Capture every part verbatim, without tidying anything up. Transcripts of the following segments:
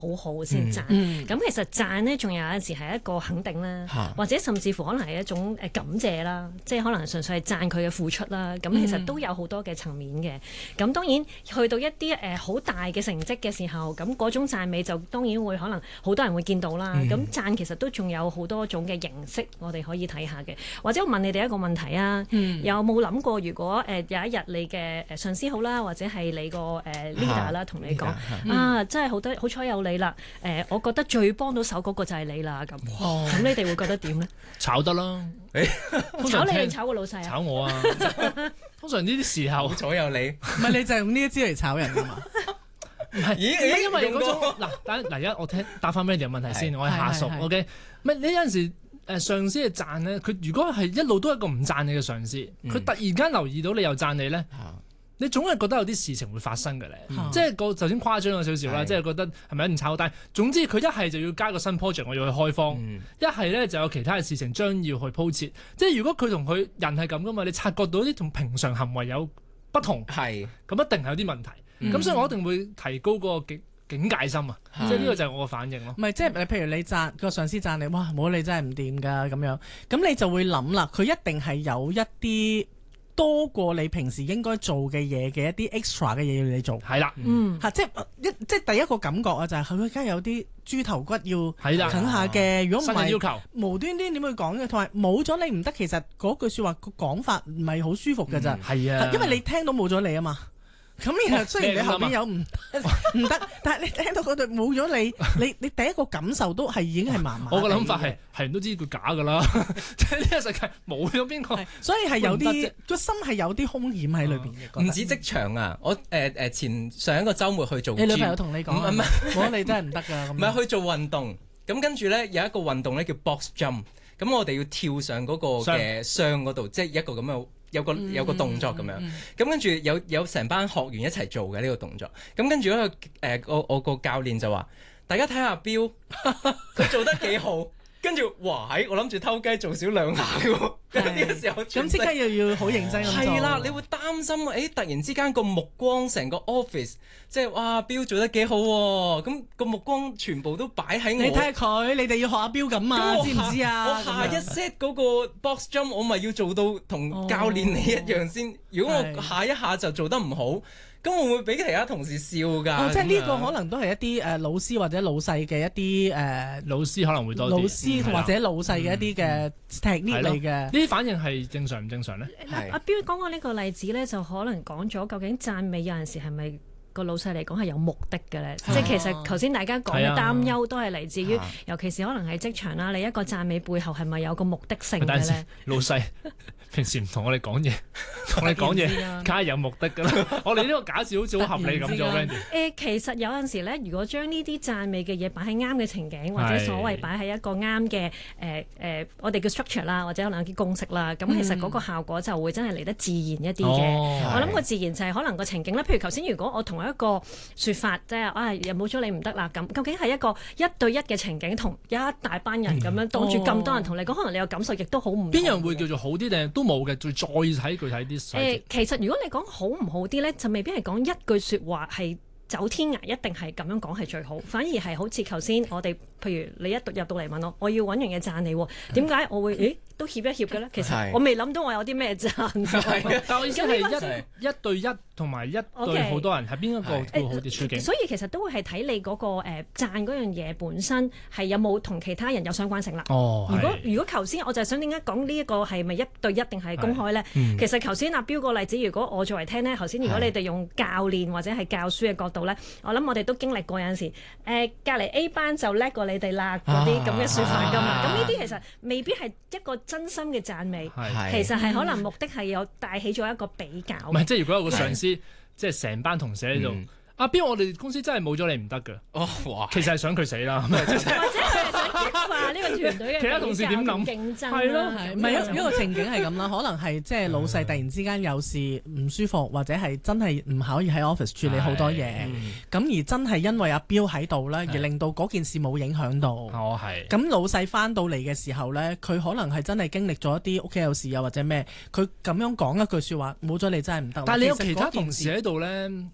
好好先讚，咁、 嗯、 其實讚呢，仲有陣時係一個肯定啦， 啊、 或者甚至乎可能係一種誒感謝啦，即係可能純粹係讚佢嘅付出啦。咁其實都有好多嘅層面嘅。咁、嗯、當然去到一啲誒好大嘅成績嘅時候，咁嗰種讚美就當然會可能好多人會見到啦。咁、嗯、讚其實都仲有好多種嘅形式，我哋可以睇下嘅。或者我問你哋一個問題啊，嗯、有冇諗過如果誒有一日你嘅誒上司好啦，或者係你個誒 leader 啦，同你講啊，真係好得好彩有你啦，誒、呃，我覺得最幫到手嗰個就係你啦，咁，咁、哦、你哋會覺得點咧？ 炒得啦， 炒你定炒個老細啊？ 炒我啊！通常呢啲時候， 好彩有你， 唔係你就係用呢一招嚟炒人㗎嘛？ 唔係，咦？因為嗰種嗱，等嗱，而家我聽答翻 Mandy 嘅問題先，我係下屬 ，OK？唔係你有陣時誒上司嘅讚咧，佢如果係一路都係一個唔讚你嘅上司，佢、嗯、突然間留意到你又讚你咧。嗯你總係覺得有啲事情會發生嘅咧，嗯、即係個就算誇張咗少少啦，即係覺得係咪一定炒？但係總之佢一係就要加個新 project，我要去開荒；一係咧就有其他嘅事情將要去鋪設。即係如果佢同佢人係咁噶嘛，你察覺到啲同平常行為有不同，係咁是一定係有啲問題。咁、嗯、所以我一定會提高嗰個警警戒心啊！是即係呢個就係我嘅反應咯。唔係即係譬如你讚個上司讚你，哇冇你真係唔掂㗎咁樣，咁你就會諗啦，佢一定係有一啲多過你平時應該做嘅嘢嘅一啲 extra 嘅嘢要你做， 係啦， 嗯，嚇，即係一即係第一個感覺啊，就係佢而家有啲豬頭骨要啃下嘅，如果唔係要求無端端點去講嘅，同埋冇咗你唔得，其實嗰句説話個講法唔係好舒服㗎咋， 係啊， 因為你聽到冇咗你啊嘛。咁然後雖然你後邊有唔唔得，但係你聽到嗰度冇咗你，你你第一個感受都係已經係麻麻。 我個諗法係係人都知佢假㗎啦，即係呢個世界冇咗邊個， 所以係有啲個心係有啲兇險喺裏邊嘅。 唔止職場啊，我誒誒、呃、前上一個週末去做， 你女朋友同你講，唔係冇你真係唔得㗎。 唔係去做運動，咁跟住咧有一個運動咧叫 box jump，咁我哋要跳上嗰個嘅箱嗰度，即係一個咁嘅。有個有個動作咁樣，咁跟住有有成班學員一齊做嘅呢個動作，咁跟住咧誒我我個教練就話：大家睇下標，佢做得幾好。跟住，哇！喺我諗住偷雞做少兩下嘅喎，呢個時候咁即刻又要好認真咁做。 係啦，你會擔心誒，突然之間個目光成個 office，即係哇，標做得幾好喎，咁個目光全部都擺喺我。 你睇下佢，你哋要學下標咁啊，知唔知啊？ 我下一 set 嗰個 box jump，我咪要做到同教練你一樣先。如果我下一下就做得唔好，咁會唔會俾其他同事笑㗎？ 哦，即係呢個可能都係一啲誒老師或者老細嘅一啲誒老師可能會多啲， 老師或者老細嘅一啲嘅 technique 嚟嘅。呢啲反應係正常唔正常咧？ 阿標講過呢個例子咧，就可能講咗究竟讚美有陣時係咪個老細嚟講係有目的嘅咧？即係其實頭先大家講嘅擔憂都係嚟自於，尤其是可能喺職場啦，你一個讚美背後係咪有個目的性嘅咧？ 老細平時唔同我哋講嘢，同你講嘢，梗係有目的㗎啦。我哋呢個假設好似好合理咁做 Wendy。 誒，其實有陣時咧，如果將呢啲讚美嘅嘢擺喺啱嘅情景，或者所謂擺喺一個啱嘅誒誒，我哋叫 structure 啦，或者可能有啲公式啦，咁其實嗰個效果就會真係嚟得自然一啲嘅。我諗個自然就係可能個情景咧，譬如頭先，如果我同一個説法，即係啊又冇咗你唔得啦咁，究竟係一個一對一嘅情景，同一大班人咁樣當住咁多人同你講，可能你個感受亦都好唔同。 邊樣會叫做好啲定都冇嘅？再再睇具體啲細節。 誒，其實如果你講好唔好啲咧，就未必係講一句説話係走天涯，一定係咁樣講係最好，反而係好似頭先我哋，譬如你一入到嚟問我，我要揾樣嘢讚你，點解我會誒都協一協嘅咧？其實我未諗到我有啲咩讚。 但我意思係一一對一同埋一對好多人，係邊一個會好啲處境？ 所以其實都會係睇你嗰個誒讚嗰樣嘢本身係有冇同其他人有相關性啦。 哦， 如果如果頭先我就係想點解講呢一個係咪一對一定係公開咧？其實頭先阿標個例子，如果我作為聽咧，頭先如果你哋用教練或者係教書嘅角度咧，我諗我哋都經歷過有陣時誒隔離 A 班就叻過你哋啦嗰啲咁嘅説法㗎嘛。咁呢啲其實未必係一個真心嘅讚美，其實係可能目的係有帶起咗一個比較。 唔係，即係如果有個上司，即係成班同事喺度，阿標我哋公司真係冇咗你唔得㗎。哦，哇！其實係想佢死啦，或者係想激化呢個團隊嘅其他同事點諗競爭？ 係咯，唔係一一個情景係咁啦。可能係即係老細突然之間有事唔舒服，或者係真係唔可以喺 office 處理好多嘢，咁而真係因為阿標喺度咧，而令到嗰件事冇影響到。 哦，係。 咁老細翻到嚟嘅時候咧，佢可能係真係經歷咗一啲屋企有事啊，或者咩，佢咁樣講一句説話，冇咗你真係唔得。 但係你有其他同事喺度咧。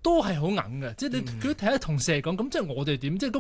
都係好硬嘅，即係你佢睇下同事嚟講，咁即係我哋點？即係